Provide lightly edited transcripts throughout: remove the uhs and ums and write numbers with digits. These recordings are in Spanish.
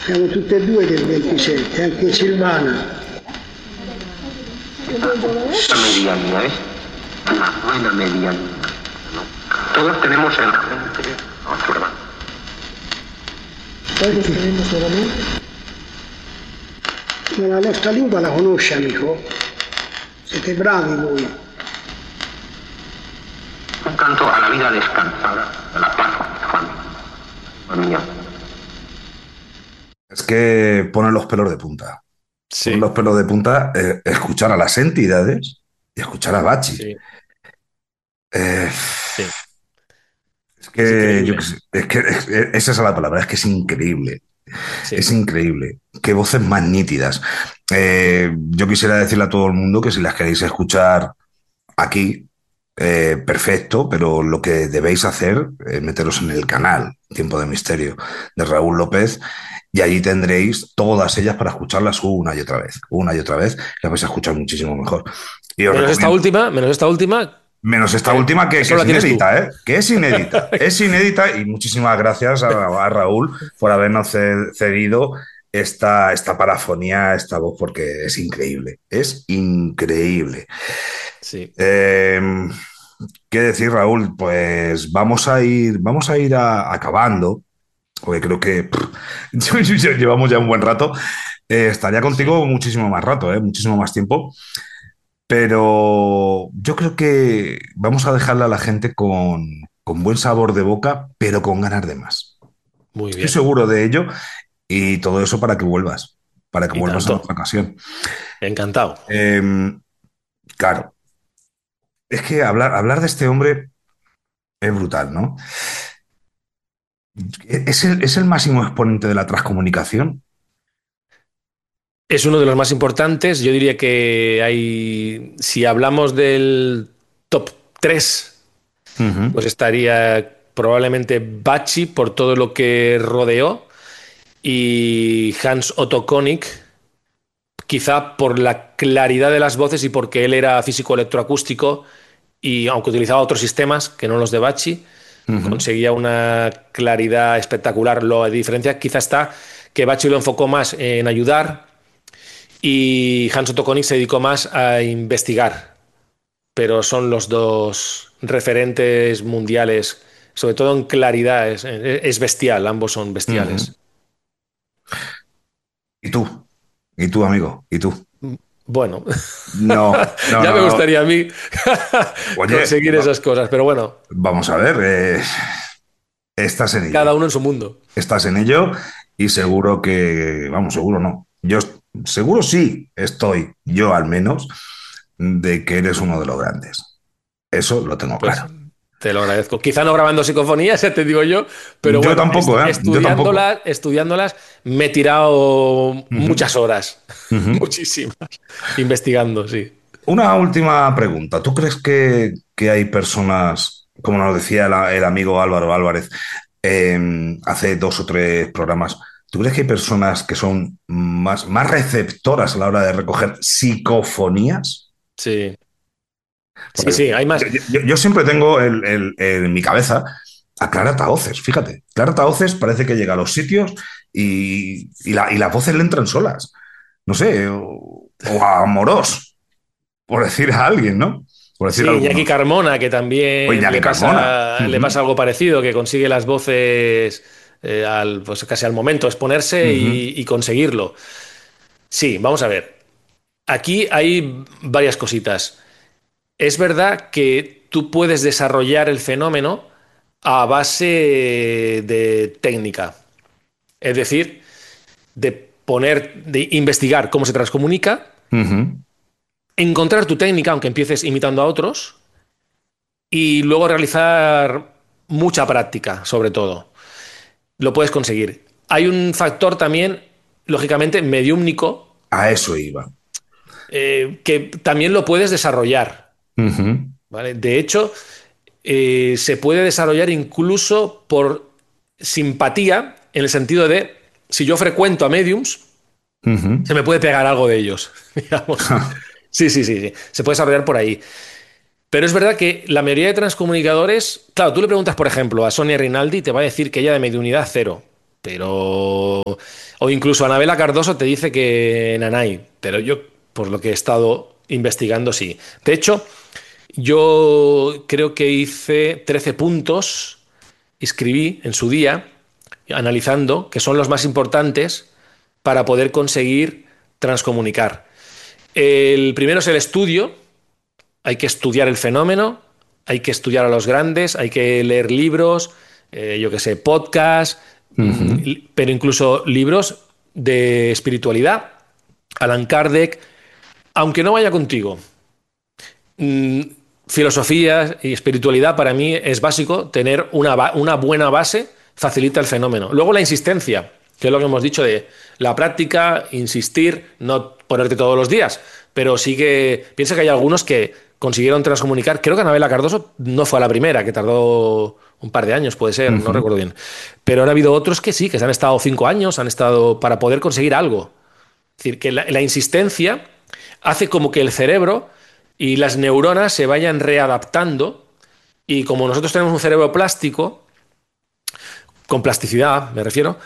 Siamo tutte e due del 27, anche Silvana. Una medianía, ¿ves? Una buena medianía. Todos tenemos en la mente a su hermano. Ma la nostra lingua la conosce, amico? Siete bravi voi. Un canto a la vida descansada, a la paz, familia. Es que pone los pelos de punta. Sí. Pone los pelos de punta escuchar a las entidades y escuchar a Bachi. Sí. Eh, Sí. Es que, increíble. yo qué sé, esa es la palabra, es que es increíble. Sí. Es increíble. Qué voces más nítidas. Yo quisiera decirle a todo el mundo que si las queréis escuchar aquí, perfecto, pero lo que debéis hacer es meteros en el canal Tiempo de Misterio de Raúl López y allí tendréis todas ellas para escucharlas una y otra vez, las vais a escuchar muchísimo mejor. Y os Menos esta recomiendo- última, Menos esta última que es solo la tienes inédita, ¿eh? Que es inédita. Es inédita y muchísimas gracias a Raúl por habernos cedido esta parafonía, esta voz, porque es increíble. Es increíble. Sí. ¿Qué decir, Raúl? Pues vamos a ir acabando, porque creo que llevamos ya un buen rato. Estaría contigo muchísimo más rato, muchísimo más tiempo. Pero yo creo que vamos a dejarle a la gente con buen sabor de boca, pero con ganas de más. Muy Estoy bien. seguro de ello y todo eso para que Y vuelvas en tanto. otra ocasión. Encantado. Claro, es que hablar de este hombre es brutal, ¿no? Es el máximo exponente de la transcomunicación. Es uno de los más importantes. Yo diría que si hablamos del top 3, Ujú. pues estaría probablemente Bachi por todo lo que rodeó y Hans Otto Konig, quizá por la claridad de las voces y porque él era físico electroacústico y aunque utilizaba otros sistemas que no los de Bachi, Ujú. conseguía una claridad espectacular. La diferencia quizá está que Bachi lo enfocó más en ayudar y Hans Otto Konig se dedicó más a investigar, pero son los dos referentes mundiales, sobre todo en claridad, es bestial, ambos son Ujú. bestiales. ¿Y tú? ¿Y tú, amigo? ¿Y tú? Bueno, No, no, ya no, me no. gustaría a mí Oye, conseguir esas cosas, pero bueno, vamos a ver. Estás en ello. cada uno en su mundo. Estás en ello y Sí. seguro que, vamos, seguro no. Yo seguro sí estoy, yo al menos, de que eres uno de los grandes. Eso lo tengo Pues claro. te lo agradezco. Quizá no grabando psicofonías, ya te digo yo, pero Yo bueno, tampoco, ¿eh? Yo tampoco. estudiándolas, me he tirado Ujú, muchas horas, ujú. muchísimas, investigando, sí. Una última pregunta. ¿Tú crees que hay personas, como nos decía el amigo Álvaro Álvarez hace 2 o 3 programas, ¿tú crees que hay personas que son más receptoras a la hora de recoger psicofonías? Sí, sí, Porque sí, hay más. yo siempre tengo en mi cabeza a Clara Tahoces, fíjate. Clara Tahoces parece que llega a los sitios y las voces le entran solas. No sé, o a Amorós, por decir a alguien, ¿no? Por decir a Sí, Iñaki algunos. Carmona, que O también Iñaki Carmona. le Ujú, pasa algo parecido, que consigue las voces pues casi al momento exponerse ujú, y conseguirlo. Sí, vamos a ver. Aquí hay varias cositas. Es verdad que tú puedes desarrollar el fenómeno a base de técnica, es decir, de investigar cómo se transcomunica, ujú. encontrar tu técnica, aunque empieces imitando a otros, y luego realizar mucha práctica, sobre todo. Lo puedes conseguir. Hay un factor también, lógicamente, mediúmnico, A eso iba. que también lo puedes desarrollar, Ujú, ¿vale? De hecho, se puede desarrollar incluso por simpatía, en el sentido de, si yo frecuento a mediums, ujú. se me puede pegar algo de ellos, digamos. Sí, sí, sí, sí. Se puede desarrollar por ahí. Pero es verdad que la mayoría de transcomunicadores, claro, tú le preguntas, por ejemplo, a Sonia Rinaldi, te va a decir que ella de mediunidad cero, pero... O incluso Anabela Cardoso te dice que Nanay, pero yo, por lo que he estado investigando, sí. De hecho, yo creo que hice 13 puntos, escribí en su día, analizando, que son los más importantes para poder conseguir transcomunicar. El primero es el estudio, hay que estudiar el fenómeno, hay que estudiar a los grandes, hay que leer libros, yo qué sé, podcasts, pero incluso libros de espiritualidad. Alan Kardec, aunque no vaya contigo, filosofía y espiritualidad para mí es básico, tener una buena base facilita el fenómeno. Luego la insistencia, que es lo que hemos dicho de la práctica, insistir, no ponerte todos los días, pero sí que piensa que hay algunos que consiguieron transcomunicar. Creo que Anabela Cardoso no fue a la primera, que tardó un par de años, puede ser, no recuerdo bien. Pero han habido otros que sí, que se han estado 5 años, han estado para poder conseguir algo. Es decir, que la insistencia hace como que el cerebro y las neuronas se vayan readaptando, y como nosotros tenemos un cerebro plástico, con plasticidad me refiero,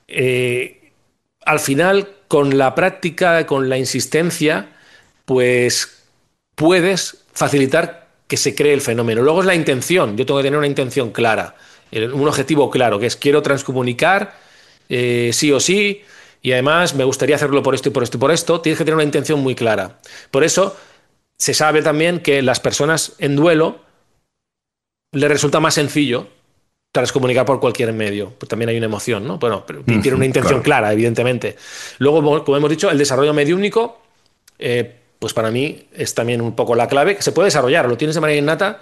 al final con la práctica, con la insistencia, pues puedes facilitar que se cree el fenómeno. Luego es la intención, yo tengo que tener una intención clara, un objetivo claro, que es quiero transcomunicar, sí o sí, y además me gustaría hacerlo por esto y por esto y por esto. Tienes que tener una intención muy clara. Por eso se sabe también que las personas en duelo les resulta más sencillo transcomunicar por cualquier medio. Pues también hay una emoción, ¿no? Bueno, pero tiene una intención clara, evidentemente. Luego, como hemos dicho, el desarrollo mediúmnico, pues para mí es también un poco la clave, que se puede desarrollar, lo tienes de manera innata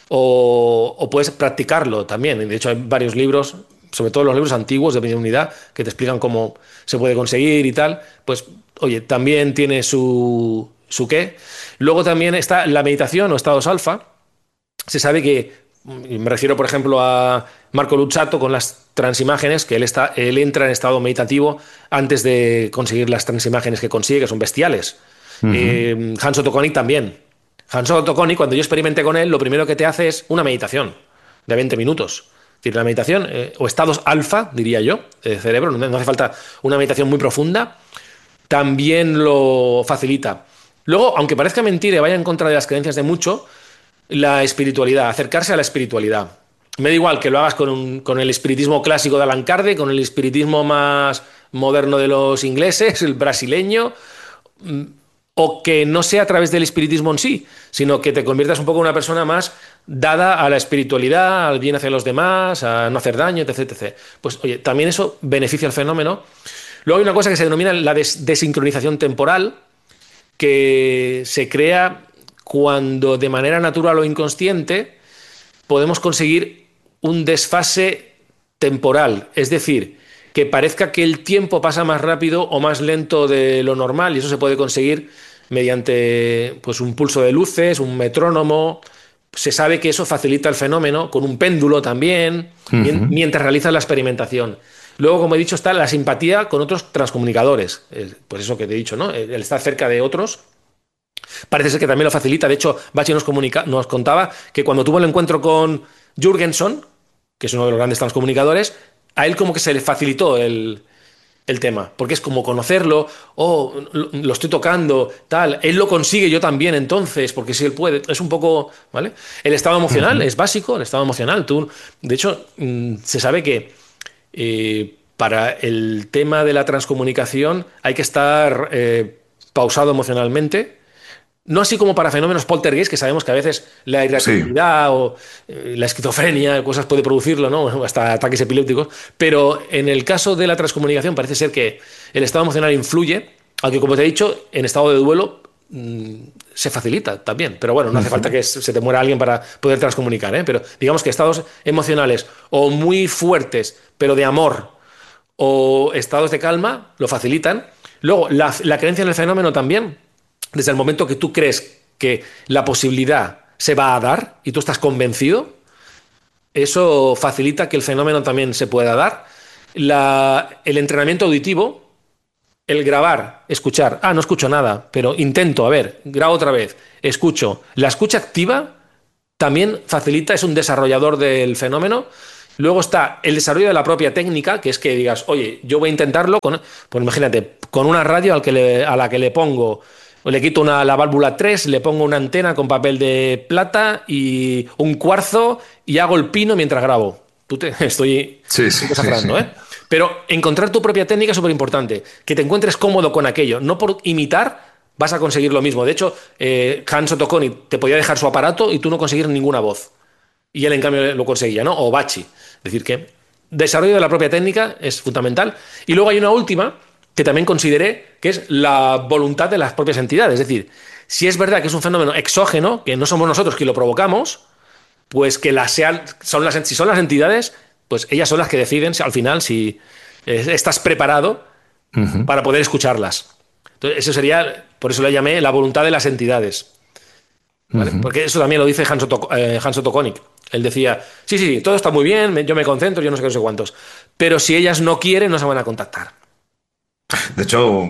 o puedes practicarlo también. De hecho, hay varios libros, sobre todo los libros antiguos de mediunidad, que te explican cómo se puede conseguir y tal. Pues, oye, también tiene su qué. Luego también está la meditación o estados alfa. Se sabe que, me refiero por ejemplo a Marco Luzzatto con las transimágenes, que él entra en estado meditativo antes de conseguir las transimágenes que consigue, que son bestiales. Hanso Toconi también. Hanso Toconi, cuando yo experimenté con él, lo primero que te hace es una meditación de 20 minutos. Es decir, la meditación, o estados alfa, diría yo, de cerebro, no hace falta una meditación muy profunda, también lo facilita. Luego, aunque parezca mentira y vaya en contra de las creencias de mucho, la espiritualidad, acercarse a la espiritualidad. Me da igual que lo hagas con el espiritismo clásico de Allan Kardec, con el espiritismo más moderno de los ingleses, el brasileño, o que no sea a través del espiritismo en sí, sino que te conviertas un poco en una persona más dada a la espiritualidad, al bien hacia los demás, a no hacer daño, etc, etc. Pues oye, también eso beneficia al fenómeno. Luego hay una cosa que se denomina la desincronización temporal, que se crea cuando de manera natural o inconsciente podemos conseguir un desfase temporal, es decir, que parezca que el tiempo pasa más rápido o más lento de lo normal, y eso se puede conseguir mediante pues, un pulso de luces, un metrónomo. Se sabe que eso facilita el fenómeno, con un péndulo también, mientras realizas la experimentación. Luego, como he dicho, está la simpatía con otros transcomunicadores. Pues eso que te he dicho, ¿no? El estar cerca de otros parece ser que también lo facilita. De hecho, Bachi nos contaba que cuando tuvo el encuentro con Jürgenson, que es uno de los grandes transcomunicadores, a él como que se le facilitó el tema, porque es como conocerlo, lo estoy tocando, tal, él lo consigue, yo también, entonces, porque si él puede, es un poco, ¿vale? El estado emocional es básico, el estado emocional. De hecho, se sabe que para el tema de la transcomunicación hay que estar pausado emocionalmente. No así como para fenómenos poltergeist, que sabemos que a veces la irritabilidad o la esquizofrenia, cosas puede producirlo, ¿no? Hasta ataques epilépticos. Pero en el caso de la transcomunicación parece ser que el estado emocional influye, aunque como te he dicho, en estado de duelo se facilita también. Pero bueno, no hace falta que se te muera alguien para poder transcomunicar, ¿eh? Pero digamos que estados emocionales o muy fuertes, pero de amor, o estados de calma, lo facilitan. Luego, la creencia en el fenómeno también. Desde el momento que tú crees que la posibilidad se va a dar y tú estás convencido, eso facilita que el fenómeno también se pueda dar. El entrenamiento auditivo, el grabar, escuchar. No escucho nada, pero intento, a ver, grabo otra vez, escucho. La escucha activa también facilita, es un desarrollador del fenómeno Luego está el desarrollo de la propia técnica, que es que digas, oye, yo voy a intentarlo pues imagínate, con una radio a la que le pongo, le quito la válvula 3, le pongo una antena con papel de plata y un cuarzo y hago el pino mientras grabo. Estoy Sí, sí, sí, sí. exagerando, ¿eh? Pero encontrar tu propia técnica es súper importante, que te encuentres cómodo con aquello, no por imitar vas a conseguir lo mismo. De hecho, Hans Ottokoni te podía dejar su aparato y tú no conseguir ninguna voz. Y él, en cambio, lo conseguía, ¿no? O Bachi. Es decir, que desarrollo de la propia técnica es fundamental. Y luego hay una última que también consideré, que es la voluntad de las propias entidades. Es decir, si es verdad que es un fenómeno exógeno, que no somos nosotros quien lo provocamos, pues que si son las entidades, pues ellas son las que deciden al final si estás preparado Ujú, para poder escucharlas. Entonces, eso sería, por eso le llamé la voluntad de las entidades. ¿Vale? ujú. Porque eso también lo dice Hans Otto Konig. Él decía, sí, sí, todo está muy bien, yo me concentro, yo no sé qué, no sé cuántos. Pero si ellas no quieren, no se van a contactar. De hecho,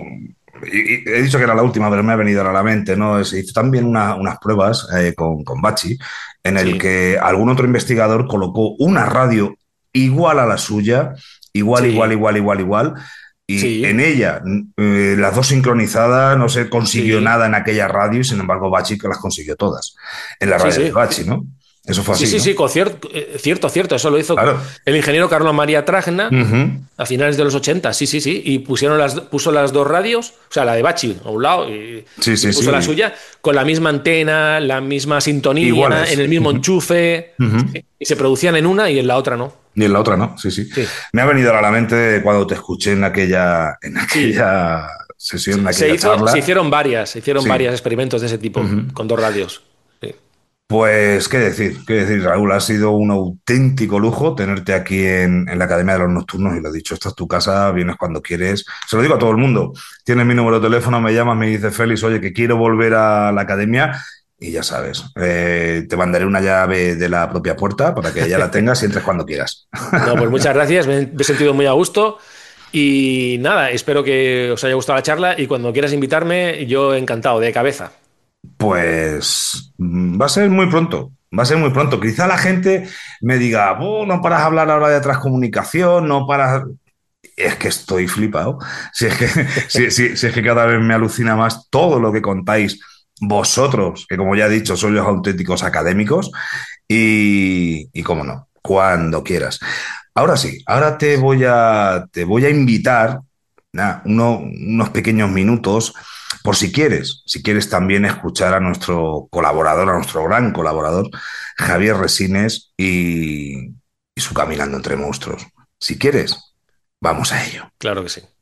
he dicho que era la última, pero me ha venido a la mente, ¿no? Se hizo también unas pruebas con Bachi, en el Sí, que algún otro investigador colocó una radio igual a la suya, sí, igual, y en sí, ella, las dos sincronizadas, no se consiguió sí, nada en aquella radio, y sin embargo Bachi que las consiguió todas, en la sí, radio de sí. Bachi, ¿no? Eso fue Sí, así, sí, sí, ¿no? cierto, cierto. Eso lo hizo Claro. el ingeniero Carlos María Trajna Ujú. a finales de los 80. Sí, sí, sí. Y puso las dos radios, o sea, la de Bachi a un lado Sí, y sí, puso la sí. suya con la misma antena, la misma sintonía, en Iguales. el mismo Ujú, enchufe. ujú. Sí. Y se producían en una y en la otra no. Y en la otra no, sí, sí. Sí, Me ha venido a la mente cuando te escuché en sí. aquella sesión, en aquella Se charla. hicieron Sí. varios experimentos de ese tipo Ujú. con dos radios. Sí. Pues, qué decir, Raúl? Ha sido un auténtico lujo tenerte aquí en la Academia de los Nocturnos y lo dicho, esta es tu casa, vienes cuando quieres. Se lo digo a todo el mundo. Tienes mi número de teléfono, me llamas, me dices, Félix, oye, que quiero volver a la Academia y ya sabes, te mandaré una llave de la propia puerta para que ya la tengas y entres cuando quieras. No, pues muchas gracias, me he sentido muy a gusto y nada, espero que os haya gustado la charla y cuando quieras invitarme, yo encantado, de cabeza. Pues va a ser muy pronto, va a ser muy pronto. Quizá la gente me diga, oh, no paras de hablar ahora de transcomunicación, no paras... Es que estoy flipado. Si es que, si es que cada vez me alucina más todo lo que contáis vosotros, que como ya he dicho, sois los auténticos académicos, y cómo no, cuando quieras. Ahora sí, ahora te voy a invitar unos pequeños minutos por si quieres también escuchar a nuestro colaborador, a nuestro gran colaborador, Javier Resines y su Caminando entre Monstruos. Si quieres, vamos a ello. Claro que sí.